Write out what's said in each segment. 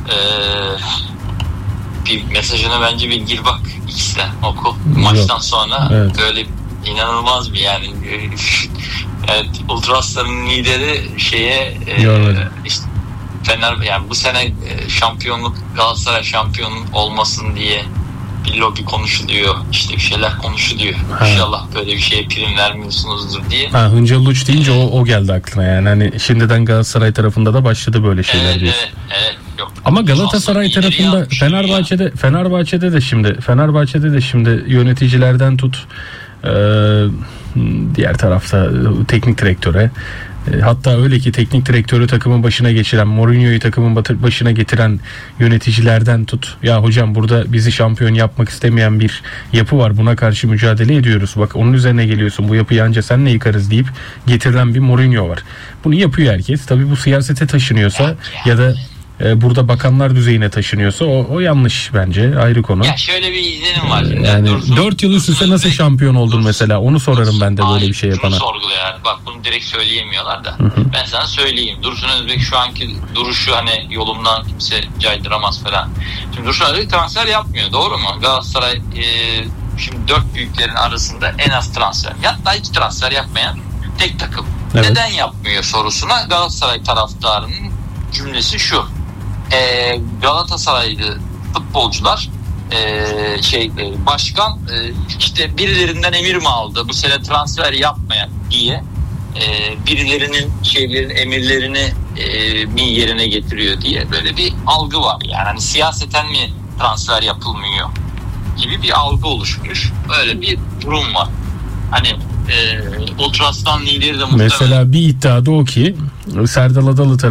Bir mesajına bence bir gir bak, ikisinden oku. Maçtan sonra evet. Böyle inanılmaz bir yani evet, Ultras'ların lideri işte Fener, yani bu sene şampiyonluk, Galatasaray şampiyon olmasın diye bir lobi konuşuluyor, işte bir şeyler konuşuluyor. İnşallah böyle bir şeye prim vermiyorsunuzdur diye. Hıncal Uç deyince o geldi aklına yani. Hani şimdiden Galatasaray tarafında da başladı böyle şeyler diyorsun. Evet. Yok. Ama Galatasaray tarafında Fenerbahçe'de de şimdi yöneticilerden tut diğer tarafta teknik direktöre, hatta öyle ki teknik direktörü takımın başına geçiren, Mourinho'yu takımın başına getiren yöneticilerden tut. Ya hocam burada bizi şampiyon yapmak istemeyen bir yapı var. Buna karşı mücadele ediyoruz. Bak onun üzerine geliyorsun. Bu yapıyı anca senle yıkarız deyip getirilen bir Mourinho var. Bunu yapıyor herkes. Tabii bu siyasete taşınıyorsa ya da burada bakanlar düzeyine taşınıyorsa o yanlış bence, ayrı konu. Ya şöyle bir izlenim var. Yani 4 yıl üst üste nasıl şampiyon oldun mesela? Onu sorarım ben de böyle bir şey yapana. Sorguluyor yani. Bak bunu direkt söyleyemiyorlar da. Ben sana söyleyeyim. Dursun Özbek şu anki duruşu hani yolumdan kimse caydıramaz falan. Şimdi Dursun Özbek transfer yapmıyor. Doğru mu? Galatasaray şimdi 4 büyüklerin arasında en az transfer. Hatta hiç transfer yapmayan tek takım. Evet. Neden yapmıyor sorusuna Galatasaray taraftarının cümlesi şu. Galatasaraylı futbolcular başkan işte birilerinden emir mi aldı bu sene transfer yapmayan diye birilerinin emirlerini mi yerine getiriyor diye böyle bir algı var. Yani hani siyaseten mi transfer yapılmıyor gibi bir algı oluşmuş. Öyle bir durum var. Hani Ultras'tan lideri de muhtemelen. Mesela bir iddia da o ki Serdal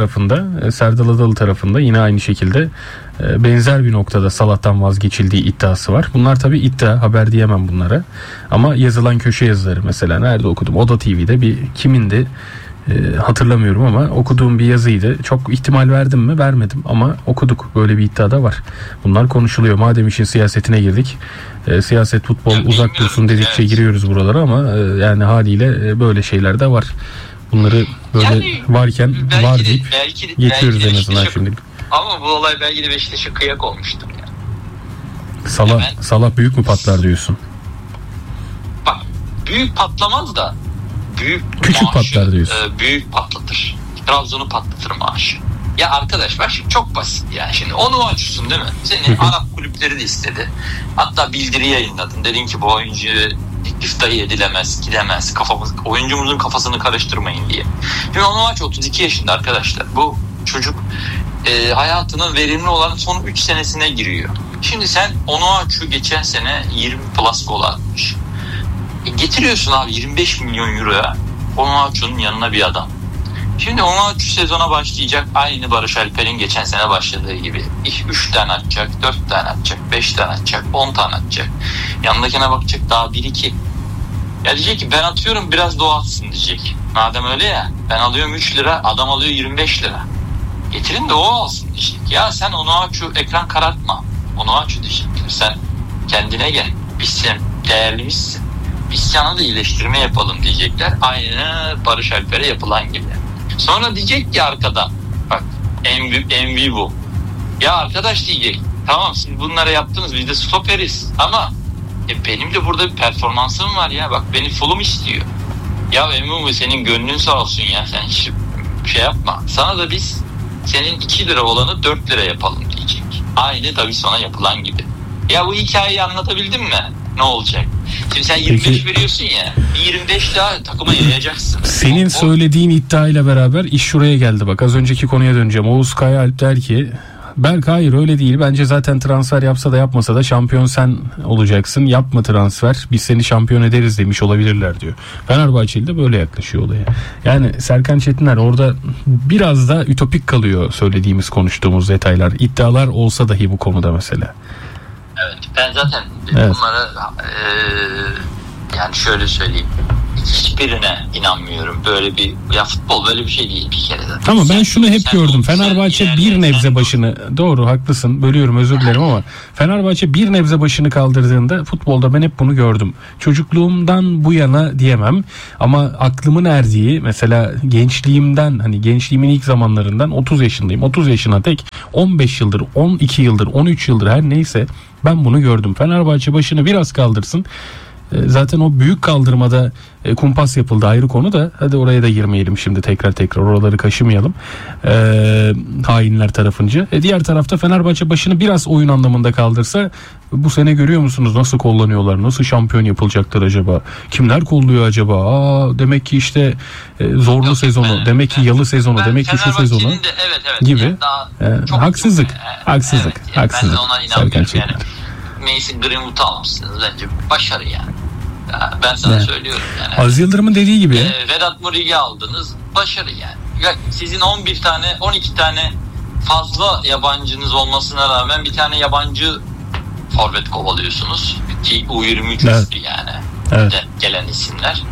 Adalı tarafında yine aynı şekilde benzer bir noktada Salah'tan vazgeçildiği iddiası var. Bunlar tabii iddia, haber diyemem bunlara. Ama yazılan köşe yazıları mesela nerede okudum? Oda TV'de bir kimindi? Hatırlamıyorum ama okuduğum bir yazıydı. Çok ihtimal verdim mi? Vermedim ama okuduk. Böyle bir iddia da var. Bunlar konuşuluyor. Madem işin siyasetine girdik. Siyaset, futbol uzak dursun dedikçe giriyoruz buralara ama yani haliyle böyle şeyler de var. Bunları böyle yani, varken var deyip geçiyoruz en azından şimdi. Ama bu olay belki de Beşiktaş'a kıyak olmuştur yani. Salah büyük mü patlar diyorsun? Bak büyük patlamaz da küçük maaşı, patlar diyorsun. Büyük patlatır. Trabzon'u patlatır maaşı. Ya arkadaş bak şimdi çok basit yani. Şimdi onu açıyorsun değil mi? Seni Arap kulüpleri de istedi. Hatta bildiri yayınladın. Dedin ki bu oyuncu teklif dahi edilemez, gidemez. Oyuncumuzun kafasını karıştırmayın diye. Şimdi onu aç 32 yaşında arkadaşlar. Bu çocuk hayatının verimli olan son 3 senesine giriyor. Şimdi sen onu aç geçen sene 20 plus gol atmış. Getiriyorsun abi 25 milyon euroya Onuachu'nun yanına bir adam. Şimdi Onuachu sezona başlayacak aynı Barış Alper'in geçen sene başladığı gibi. 3 tane atacak, 4 tane atacak, 5 tane atacak, 10 tane atacak. Yanındakine bakacak daha 1-2. Ya diyecek ki ben atıyorum biraz da o atsın diyecek. Madem öyle ya ben alıyorum 3 lira adam alıyor 25 lira. Getirin de o alsın diyecek. Ya sen Onuachu ekran karartma. Onuachu diyecekler. Sen kendine gel. Biz sen değerlimizsin. Biz sana da iyileştirme yapalım diyecekler. Aynı Barış Alper'e yapılan gibi. Sonra diyecek ki arkadan bak MV bu. Ya arkadaş diyecek. Tamam siz bunlara yaptınız biz de stoperiz. Ama benim de burada bir performansım var ya. Bak beni fullum istiyor. Ya MV senin gönlün sağ olsun ya. Sen hiç şey yapma. Sana da biz senin 2 lira olanı 4 lira yapalım diyecek. Aynı tabii sana yapılan gibi. Ya bu hikayeyi anlatabildim mi? Ne olacak? Şimdi sen 25 veriyorsun ya, 25 daha takıma yayacaksın. Senin söylediğin iddiayla beraber iş şuraya geldi bak. Az önceki konuya döneceğim. Oğuz Kayaalp der ki Berk hayır öyle değil. Bence zaten transfer yapsa da yapmasa da şampiyon sen olacaksın. Yapma transfer. Biz seni şampiyon ederiz demiş olabilirler diyor. Fenerbahçeli de böyle yaklaşıyor olaya. Yani Serkan Çetiner orada biraz da ütopik kalıyor söylediğimiz, konuştuğumuz detaylar. İddialar olsa dahi bu konuda mesela. Evet ben zaten bunları yani şöyle söyleyeyim. hiçbirine inanmıyorum. Böyle bir, ya futbol böyle bir şey değil bir kere de. Ama ben şunu hep gördüm. Fenerbahçe bir nebze başını, doğru haklısın, bölüyorum, özür dilerim, ama Fenerbahçe bir nebze başını kaldırdığında futbolda ben hep bunu gördüm. Çocukluğumdan bu yana diyemem ama aklımın erdiği, mesela gençliğimden, hani gençliğimin ilk zamanlarından, 30 yaşındayım. 30 yaşına tek 15 yıldır, 12 yıldır, 13 yıldır, her neyse ben bunu gördüm. Fenerbahçe başını biraz kaldırsın. Zaten o büyük kaldırmada kumpas yapıldı, ayrı konu da, hadi oraya da girmeyelim şimdi, tekrar oraları kaşımayalım hainler tarafınca. Diğer tarafta Fenerbahçe başını biraz oyun anlamında kaldırsa, bu sene görüyor musunuz nasıl kullanıyorlar, nasıl şampiyon yapılacaklar acaba, kimler kolluyor acaba, demek ki işte zorlu sezonu, demek ki yalı sezonu, demek ki şu sezonu gibi. Haksızlık. Ben de ona inanmıyorum yani. Mason Greenwood'u almışsınız, bence başarı yani. Ben sana söylüyorum yani. Aziz Yıldırım'ın dediği gibi. Vedat Muriq'i aldınız, başarı yani. Ya sizin 11 tane 12 tane fazla yabancınız olmasına rağmen bir tane yabancı forvet kovalıyorsunuz ki U23 üstü yani. Evet. Gelen isimler.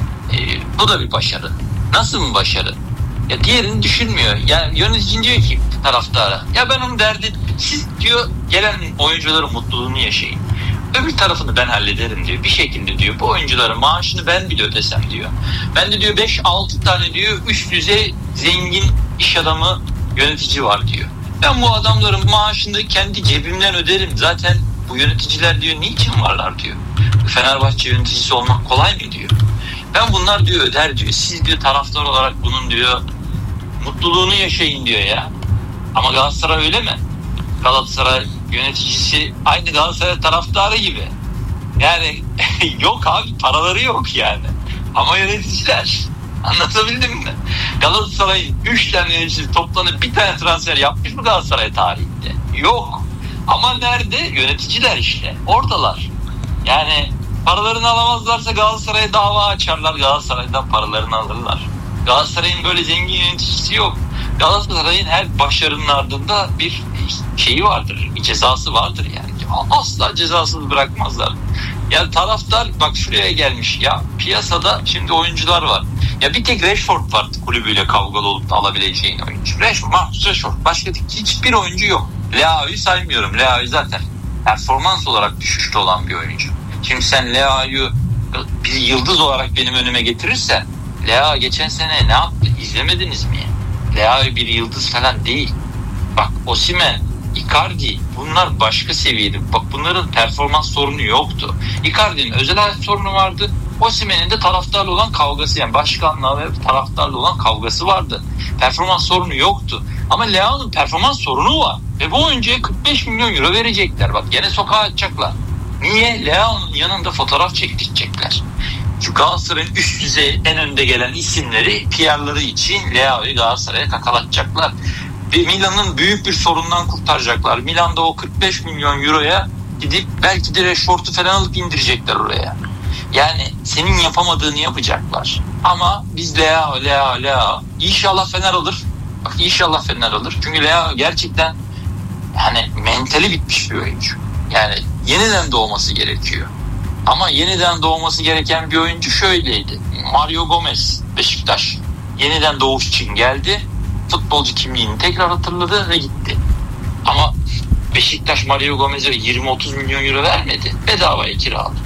Bu da bir başarı. Nasıl bir başarı? Ya diğerini düşünmüyor. Yani yönetici diyor ki taraftara, ya ben onun derdi, siz diyor gelen oyuncuların mutluluğunu yaşayın. Öbür tarafını ben hallederim diyor. Bir şekilde diyor bu oyuncuların maaşını ben bile ödesem diyor. Ben de diyor 5-6 tane diyor üst düzey zengin iş adamı yönetici var diyor. Ben bu adamların maaşını kendi cebimden öderim. Zaten bu yöneticiler diyor niçin varlar diyor. Fenerbahçe yöneticisi olmak kolay mı diyor. Ben bunlar diyor öder diyor. Siz diyor taraftar olarak bunun diyor mutluluğunu yaşayın diyor ya. Ama Galatasaray öyle mi? Galatasaray yöneticisi aynı Galatasaray taraftarı gibi. Yani yok abi, paraları yok yani. Ama yöneticiler, anlatabildim mi? Galatasaray'ın 3 tane yöneticisi toplanıp bir tane transfer yapmış mı Galatasaray tarihinde? Yok. Ama nerede? Yöneticiler işte. Oradalar. Yani paralarını alamazlarsa Galatasaray'a dava açarlar. Galatasaray'dan paralarını alırlar. Galatasaray'ın böyle zengin yöneticisi yok. Galatasaray'ın her başarının ardında bir şeyi vardır. Bir cezası vardır yani. Asla cezasız bırakmazlar. Yani taraftar bak şuraya gelmiş ya. Piyasada şimdi oyuncular var. Ya bir tek Rashford var kulübüyle kavgalı olup da alabileceğin oyuncu. Rashford. Başka hiçbir oyuncu yok. Leao'yu saymıyorum. Leao zaten performans olarak düşüşte olan bir oyuncu. Şimdi sen Leao'yu bir yıldız olarak benim önüme getirirsen, Leao geçen sene ne yaptı? İzlemediniz mi? Leao bir yıldız falan değil. Bak Osimhen, Icardi, bunlar başka seviyede. Bak bunların performans sorunu yoktu. Icardi'nin özel hayat sorunu vardı. Osimhen'in de taraftarla olan kavgası, yani başkanla ve taraftarla olan kavgası vardı. Performans sorunu yoktu. Ama Leao'nun performans sorunu var. Ve bu oyuncuya 45 milyon euro verecekler. Bak gene sokağa atacaklar. Niye? Leao'nun yanında fotoğraf çektirecekler. Şu Galatasaray'ın üst düzey en önde gelen isimleri PR'ları için Leao'yu Galatasaray'a kakalatacaklar. Ve Milan'ın büyük bir sorundan kurtaracaklar. Milan'da o 45 milyon euroya gidip belki de Rashford'u falan alıp indirecekler oraya. Yani senin yapamadığını yapacaklar. Ama biz Leao. İnşallah Fener alır. Bak inşallah Fener alır. Çünkü Leao gerçekten yani mentali bitmiş bir oyuncu. Yani yeniden doğması gerekiyor. Ama yeniden doğması gereken bir oyuncu şöyleydi. Mario Gomez, Beşiktaş. Yeniden doğuş için geldi. Futbolcu kimliğini tekrar hatırladı ve gitti. Ama Beşiktaş Mario Gomez'e 20-30 milyon euro vermedi. Bedavaya kiraladı.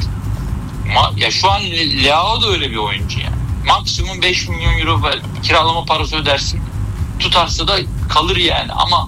Ya şu an Leao da öyle bir oyuncu yani. Maksimum 5 milyon euro kiralama parası ödersin. Tutarsa da kalır yani. Ama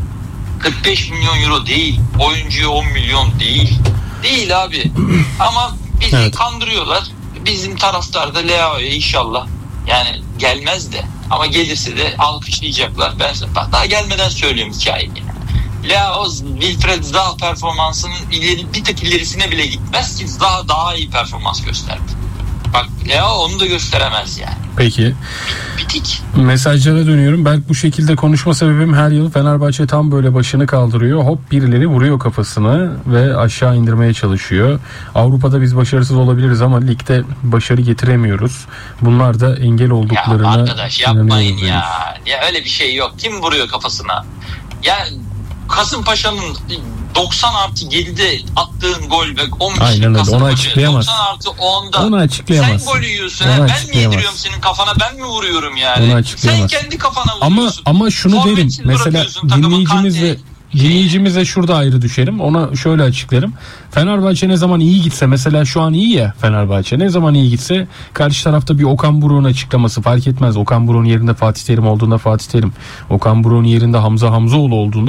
45 milyon euro değil. Oyuncuya 10 milyon değil. Değil abi. Ama bizi kandırıyorlar. Bizim taraftar da Leao'ya inşallah yani gelmez de. Ama gelirse de alkışlayacaklar. Ben daha gelmeden söyleyeyim hikayeyi. Leao, Wilfried Zaha performansının bir tık ilerisine bile gitmez ki daha iyi performans gösterdi. Bak Leao onu da gösteremez yani. Peki. Bitik. Mesajlara dönüyorum. Ben bu şekilde konuşma sebebim, her yıl Fenerbahçe tam böyle başını kaldırıyor. Hop birileri vuruyor kafasını ve aşağı indirmeye çalışıyor. Avrupa'da biz başarısız olabiliriz ama ligde başarı getiremiyoruz. Bunlar da engel olduklarına arkadaş yapmayın ya. Ya öyle bir şey yok. Kim vuruyor kafasına? Ya Kasımpaşa'nın 90+7'de attığın gol ve 15 Aynen öyle. Onu Kasımpaşa'ya açıklayamaz. 90+10'da Onu açıklayamaz. sen gol yiyorsun. Onu Ben mi açıklayamaz. yediriyorum senin kafana, ben mi vuruyorum yani? Onu açıklayamaz. Sen kendi kafana Ama vuruyorsun. şunu derim. Forvetsiz Mesela bırakıyorsun takımı, dinleyicimizle şurada ayrı düşerim. Ona şöyle açıklarım. Fenerbahçe ne zaman iyi gitse, mesela şu an iyi ya Fenerbahçe, ne zaman iyi gitse karşı tarafta bir Okan Buruk'un açıklaması fark etmez. Okan Buruk'un yerinde Fatih Terim olduğunda Fatih Terim, Okan Buruk'un yerinde Hamza Hamzoğlu olduğunda